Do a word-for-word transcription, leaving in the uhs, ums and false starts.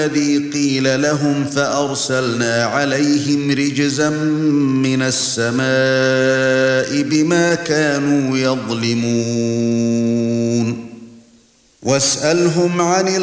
الذي قيل لهم فأرسلنا عليهم رجزا من السماء بما كانوا يظلمون واسألهم عن